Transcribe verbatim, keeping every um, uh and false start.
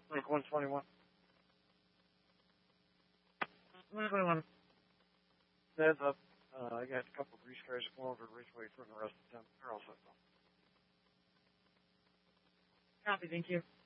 Like one twenty-one. one twenty-one. Heads up. Uh, I got a couple of grease cars going over Ridgeway for the rest of the time. They're all set though. Copy, thank you.